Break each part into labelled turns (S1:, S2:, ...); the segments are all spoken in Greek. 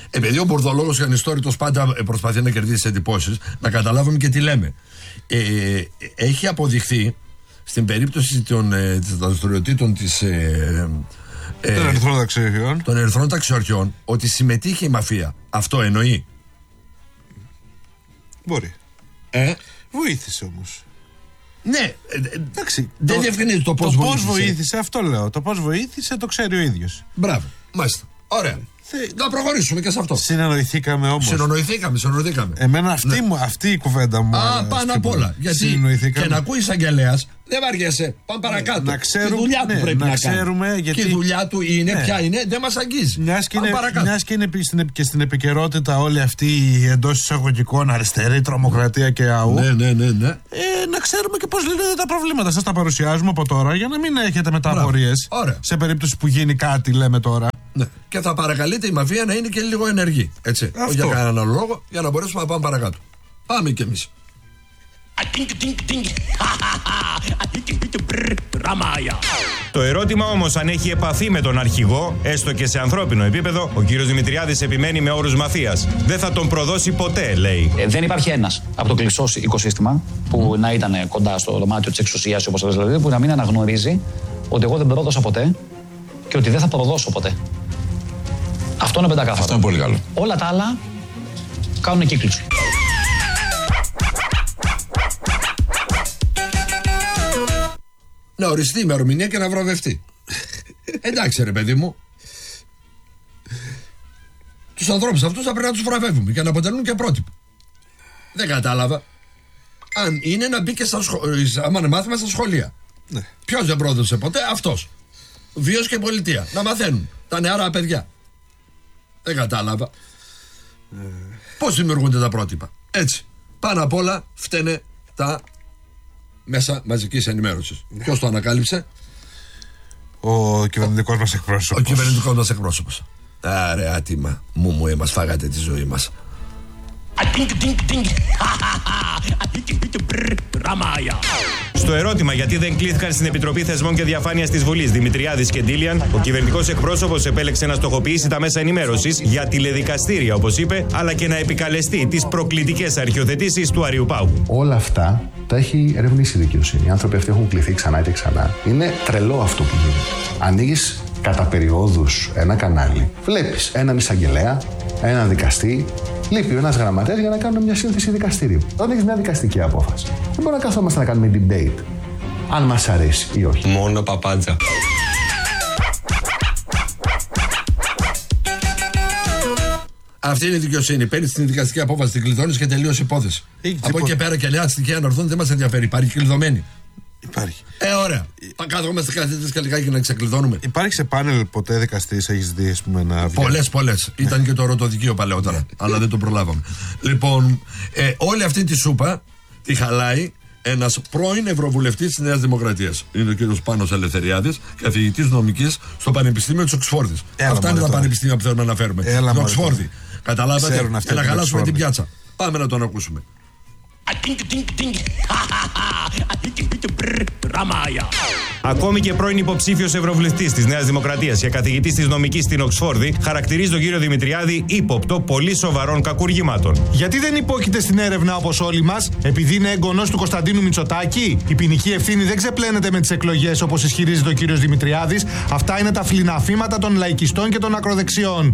S1: Επειδή ο μπουρδολόγος και ο ανιστόρητος πάντα προσπαθεί να κερδίσει εντυπώσεις, να καταλάβουμε και τι λέμε. Έχει αποδειχθεί στην περίπτωση των δραστηριοτήτων των ερυθρών ταξιορχιών ότι συμμετείχε η μαφία. Αυτό εννοεί.
S2: Μπορεί. Βοήθησε όμως.
S1: Ναι,
S2: εντάξει,
S1: δεν διευκρινίζει το πώς
S2: βοήθησε. Αυτό λέω. Το πώς βοήθησε το ξέρει ο ίδιος.
S1: Μπράβο, μάλιστα. Ωραία. Να προχωρήσουμε και σε αυτό.
S2: Συνεννοηθήκαμε όμως.
S1: Συνεννοηθήκαμε.
S2: Εμένα αυτή η κουβέντα μου.
S1: Πάνω απ' όλα. Γιατί και να ακούει εισαγγελέας, δεν βαριέσαι. Πάμε παρακάτω.
S2: Να ξέρουμε,
S1: τη δουλειά του πρέπει να
S2: ξέρουμε,
S1: κάνει.
S2: Γιατί...
S1: Και η δουλειά του είναι, ποια είναι, δεν μας αγγίζει.
S2: Μιας και είναι και στην επικαιρότητα όλη αυτή η εντός εισαγωγικών αριστερή τρομοκρατία και αού.
S1: Ναι.
S2: Να ξέρουμε και πώς λύνονται τα προβλήματα. Σας τα παρουσιάζουμε από τώρα για να μην έχετε μετά απορίες. Σε περίπτωση που γίνει κάτι, λέμε τώρα.
S1: Ναι. Και θα παρακαλείται η μαφία να είναι και λίγο ενεργή. Έτσι. Όχι για κανέναν άλλο λόγο, για να μπορέσουμε να πάμε παρακάτω. Πάμε κι εμείς.
S3: Το ερώτημα όμως αν έχει επαφή με τον αρχηγό, έστω και σε ανθρώπινο επίπεδο, ο κύριος Δημητριάδης επιμένει με όρους μαφίας. Δεν θα τον προδώσει ποτέ, λέει.
S4: Δεν υπάρχει ένας από το κλειστό οικοσύστημα που να ήταν κοντά στο δωμάτιο της εξουσίας, όπως λες, δηλαδή, που να μην αναγνωρίζει ότι εγώ δεν πρόδωσα ποτέ και ότι δεν θα προδώσω ποτέ. Αυτό είναι πεντακάθαρο.
S1: Αυτό είναι πολύ καλό.
S4: Όλα τα άλλα κάνουν κύκλους.
S1: Να οριστεί η ημερομηνία και να βραβευτεί. Εντάξει ρε παιδί μου. Τους ανθρώπους αυτούς θα πρέπει να τους βραβεύουμε και να αποτελούν και πρότυπο. Δεν κατάλαβα. Αν είναι να μπει και άμα είναι μάθημα στα σχολεία.
S2: Ναι.
S1: Ποιος δεν πρόδωσε ποτέ? Αυτός. Βίος και πολιτεία. Να μαθαίνουν τα νεαρά παιδιά. Δεν κατάλαβα. Πώς δημιουργούνται τα πρότυπα? Έτσι. Πάνω απ' όλα φταίνε τα μέσα μαζικής ενημέρωσης. Ποιος το ανακάλυψε?
S2: Ο κυβερνητικός μας εκπρόσωπος.
S1: Ο κυβερνητικός μας εκπρόσωπος. Άρε άτιμα. Μου μας φάγατε τη ζωή μας.
S3: Στο ερώτημα γιατί δεν κλήθηκαν στην Επιτροπή Θεσμών και Διαφάνειας της Βουλής Δημητριάδης και Ντίλιαν, ο κυβερνητικός εκπρόσωπος επέλεξε να στοχοποιήσει τα μέσα ενημέρωσης για τηλεδικαστήρια, όπως είπε, αλλά και να επικαλεστεί τις προκλητικές αρχιοθετήσεις του Αριού Πάγου.
S5: Όλα αυτά τα έχει ερευνήσει η δικαιοσύνη. Οι άνθρωποι αυτοί έχουν κληθεί ξανά και ξανά. Είναι τρελό αυτό που γίνεται. Ανοίγεις κατά περιόδους ένα κανάλι, βλέπεις έναν εισαγγελέα, έναν δικαστή. Λείπει ένας γραμματέας για να κάνουμε μια σύνθεση δικαστηρίου. Όταν έχεις μια δικαστική απόφαση, δεν μπορούμε να καθόμαστε να κάνουμε debate αν μας αρέσει ή όχι.
S6: Μόνο παπάντζα.
S1: Αυτή είναι η δικαιοσύνη. Παίρνεις την δικαστική απόφαση, την κλειδώνεις και τελείωσε η υπόθεση. Από εκεί και πέρα και νέα στοιχεία να έρθουν δεν μας ενδιαφέρει. Υπάρχει κλειδωμένη.
S2: Υπάρχει.
S1: Ωραία. Θα κάθομαι στις καθηγητές και λιγάκι να ξεκλειδώνουμε.
S2: Υπάρχει σε πάνελ ποτέ δικαστής, έχεις δει, ας πούμε, να βγει?
S1: Πολλές. Ήταν και το ρωτοδικείο παλαιότερα, αλλά δεν το προλάβαμε. Λοιπόν, όλη αυτή τη σούπα τη χαλάει ένας πρώην Ευρωβουλευτής της Νέας Δημοκρατίας. Είναι ο κύριος Πάνος Ελευθεριάδης, καθηγητής νομικής στο Πανεπιστήμιο της Οξφόρδης. Αυτά είναι τα πανεπιστήμια που θέλουμε να αναφέρουμε. Η Οξφόρδη. Καταλάβατε? Και να χαλάσουμε την πιάτσα. Πάμε να τον ακούσουμε.
S3: Ακόμη και πρώην υποψήφιος ευρωβουλευτής της Νέας Δημοκρατίας και καθηγητής της νομικής στην Οξφόρδη χαρακτηρίζει τον κύριο Δημητριάδη ύποπτο πολύ σοβαρών κακουργημάτων.
S7: Γιατί δεν υπόκειται στην έρευνα όπως όλοι μας? Επειδή είναι εγγονός του Κωνσταντίνου Μητσοτάκη? Η ποινική ευθύνη δεν ξεπλένεται με τις εκλογές όπως ισχυρίζεται ο κύριος Δημητριάδης. Αυτά είναι τα φλιναφήματα των λαϊκιστών και των ακροδεξιών.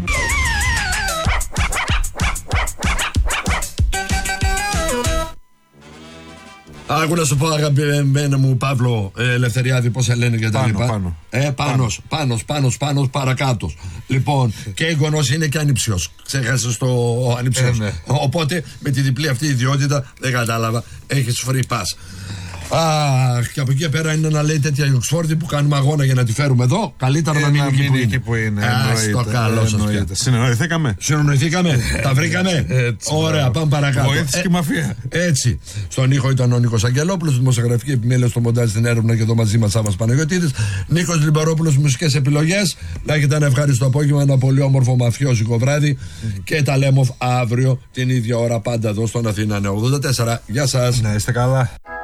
S1: Άκου να σου πω, αγαπημένο μου Παύλο Ελευθεριάδη, πώς σε λένε και τα λοιπά. Πάνος, παρακάτω. Λοιπόν, και εγγονός είναι και ανιψιός. Ξέχασες το ανιψιός.
S2: Ναι.
S1: Οπότε με τη διπλή αυτή ιδιότητα, δεν κατάλαβα, έχεις free pass. Και από εκεί πέρα είναι να λέει τέτοια η Οξφόρδη που κάνουμε αγώνα για να τη φέρουμε εδώ. Καλύτερα να μείνει εκεί που είναι. Στο καλό σας πια. Συνεννοηθήκαμε. Τα βρήκαμε. Ωραία, πάμε παρακάτω.
S2: Βοήθησε και η μαφία.
S1: Έτσι. Στον ήχο ήταν ο Νίκος Αγγελόπουλος, δημοσιογραφική επιμέλεια στο μοντάζ, στην έρευνα και εδώ μαζί μας Σάββας Παναγιωτίδης. Νίκος Λιμπερόπουλος, μουσικές επιλογές. Να έχετε ένα ευχάριστο απόγευμα, ένα πολύ όμορφο μαφιόζικο βράδυ. Και τα λέμε αύριο την ίδια ώρα πάντα εδώ στον Αθήνα 84. Γεια σας.
S2: Να είστε καλά.